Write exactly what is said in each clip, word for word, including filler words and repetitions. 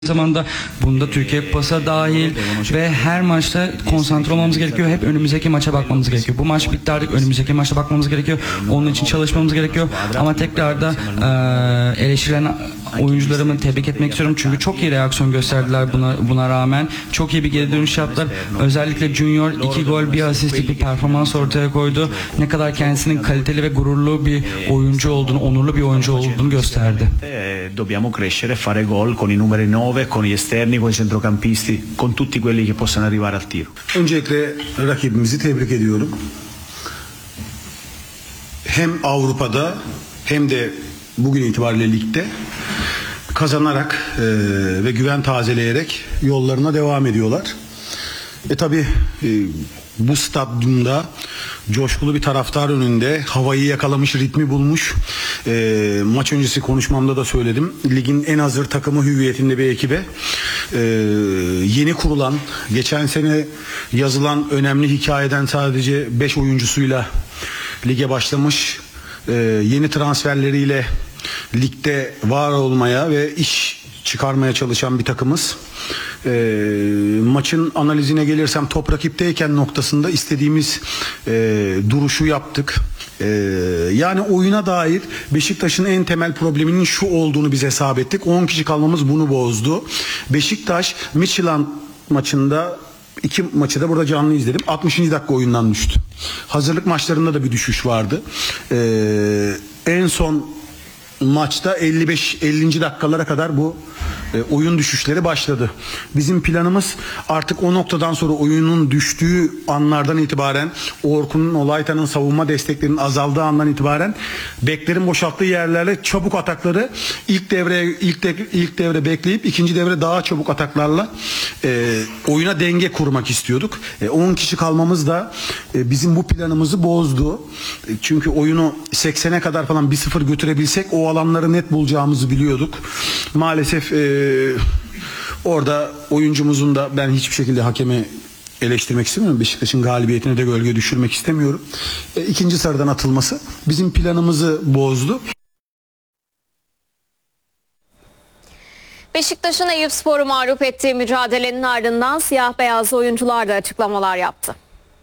zamanda bunda Türkiye Kupası dahil ve her maçta konsantre olmamız gerekiyor. Hep önümüzdeki maça bakmamız gerekiyor. Bu maç bitti, artık önümüzdeki maça bakmamız gerekiyor. Onun için çalışmamız gerekiyor. Ama tekrar da e, eleştirilen oyuncularımı tebrik etmek istiyorum. Çünkü çok iyi reaksiyon gösterdiler buna, buna rağmen. Çok iyi bir geri dönüş yaptılar. Özellikle Junior iki gol bir asistlik bir performans ortaya koydu. Ne kadar kendisinin kaliteli ve gururlu bir oyuncu olduğunu, onurlu bir oyuncu olduğunu gösterdi. Dobbiamo crescere, fare gol con i numeri nove, con gli esterni, con i centrocampisti, con tutti quelli che possano arrivare al tiro. Öncelikle rakibimizi tebrik ediyorum. Hem Avrupa'da hem de bugün itibariyle ligde kazanarak e, ve güven tazeleyerek yollarına devam ediyorlar. E tabi e, bu stadyumda coşkulu bir taraftar önünde havayı yakalamış, ritmi bulmuş. E, maç öncesi konuşmamda da söyledim. Ligin en hazır takımı hüviyetinde bir ekibe e, yeni kurulan, geçen sene yazılan önemli hikayeden sadece beş oyuncusuyla lige başlamış, e, yeni transferleriyle ligde var olmaya ve iş çıkarmaya çalışan bir takımız. E, maçın analizine gelirsem, top rakipteyken noktasında istediğimiz e, duruşu yaptık. E, yani oyuna dair Beşiktaş'ın en temel probleminin şu olduğunu biz hesap ettik. on kişi kalmamız bunu bozdu. Beşiktaş Midtjylland maçında, İki maçı da burada canlı izledim. altmışıncı dakika oyundan düştü. Hazırlık maçlarında da bir düşüş vardı. Ee, en son maçta elli beş ellinci dakikalara kadar bu e, oyun düşüşleri başladı. Bizim planımız artık o noktadan sonra oyunun düştüğü anlardan itibaren, Orkun'un, Olaytan'ın savunma desteklerinin azaldığı andan itibaren beklerin boşalttığı yerlerle çabuk atakları ilk devre ilk, de, ilk devre bekleyip ikinci devre daha çabuk ataklarla e, oyuna denge kurmak istiyorduk. E, on kişi kalmamız da e, bizim bu planımızı bozdu. E, çünkü oyunu seksene kadar falan bir sıfır götürebilsek o alanları net bulacağımızı biliyorduk. Maalesef e, orada oyuncumuzun da, ben hiçbir şekilde hakemi eleştirmek istemiyorum. Beşiktaş'ın galibiyetine de gölge düşürmek istemiyorum. E, ikinci sarıdan atılması bizim planımızı bozdu. Beşiktaş'ın Eyüpspor'u mağlup ettiği mücadelenin ardından siyah beyaz oyuncular da açıklamalar yaptı.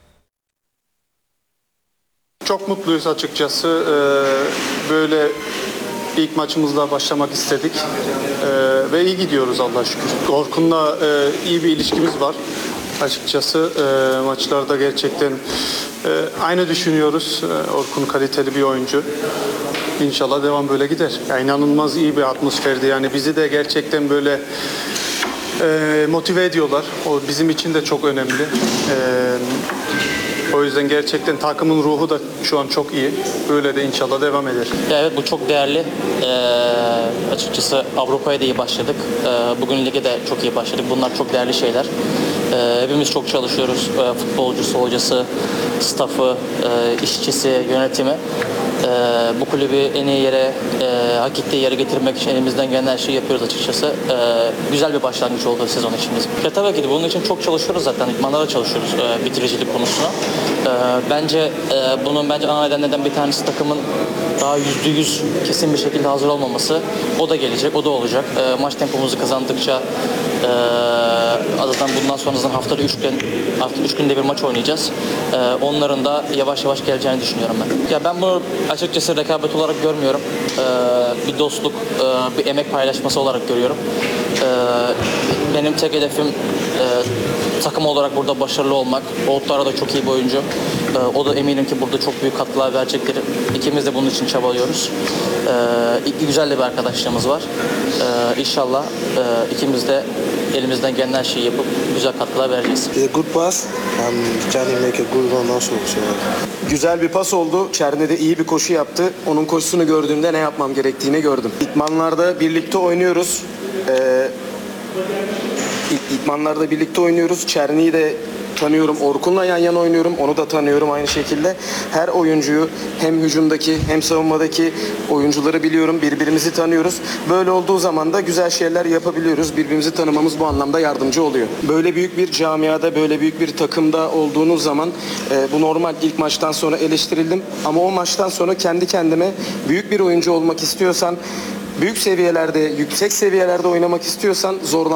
Çok mutluyuz açıkçası. Ee, böyle ilk maçımızla başlamak istedik ee, ve iyi gidiyoruz Allah'a şükür. Orkun'la e, iyi bir ilişkimiz var açıkçası. E, maçlarda gerçekten e, aynı düşünüyoruz. E, Orkun kaliteli bir oyuncu. İnşallah devam böyle gider. Yani inanılmaz iyi bir atmosferdi. Yani bizi de gerçekten böyle e, motive ediyorlar. O bizim için de çok önemli. E, O yüzden gerçekten takımın ruhu da şu an çok iyi. Böyle de inşallah devam eder. Ya evet, bu çok değerli. Ee, açıkçası Avrupa'ya da iyi başladık. Ee, bugün lige de çok iyi başladık. Bunlar çok değerli şeyler. Ee, hepimiz çok çalışıyoruz. Ee, futbolcusu, hocası, staffı, e, işçisi, yönetimi. Ee, bu kulübü en iyi yere, e, hak ettiği yere getirmek için elimizden gelen her şeyi yapıyoruz açıkçası. Ee, güzel bir başlangıç oldu sezon için bizim. Ya tabii ki de bunun için çok çalışıyoruz zaten. İdmanlara çalışıyoruz e, bitiricilik konusuna. Ee, bence e, bunun bence ana nedenlerden bir tanesi takımın daha yüzde yüz kesin bir şekilde hazır olmaması. O da gelecek, o da olacak. E, maç tempomuzu kazandıkça e, zaten bundan sonra haftada üç gün, hafta üç günde bir maç oynayacağız. E, onların da yavaş yavaş geleceğini düşünüyorum ben. Ya ben bunu açıkçası rekabet olarak görmüyorum. Ee, bir dostluk, e, bir emek paylaşması olarak görüyorum. Ee, benim tek hedefim e, takım olarak burada başarılı olmak. Oğutlara da çok iyi bir oyuncu. Ee, o da eminim ki burada çok büyük katkılar verecektir. İkimiz de bunun için çabalıyoruz. Ee, güzel de bir arkadaşlığımız var. Ee, İnşallah e, ikimiz de elimizden gelen her şeyi yapıp güzel katkılar vereceğiz. It's a good pass and Çerni make a good one also. Güzel bir pas oldu. Çerni de iyi bir koşu yaptı. Onun koşusunu gördüğümde ne yapmam gerektiğini gördüm. İtmanlarda birlikte oynuyoruz. Ee, İtmanlarda birlikte oynuyoruz. Çerni'yi de tanıyorum. Orkun'la yan yana oynuyorum. Onu da tanıyorum aynı şekilde. Her oyuncuyu, hem hücumdaki hem savunmadaki oyuncuları biliyorum. Birbirimizi tanıyoruz. Böyle olduğu zaman da güzel şeyler yapabiliyoruz. Birbirimizi tanımamız bu anlamda yardımcı oluyor. Böyle büyük bir camiada, böyle büyük bir takımda olduğunuz zaman e, bu normal, ilk maçtan sonra eleştirildim. Ama o maçtan sonra kendi kendime büyük bir oyuncu olmak istiyorsan büyük seviyelerde, yüksek seviyelerde oynamak istiyorsan zorlan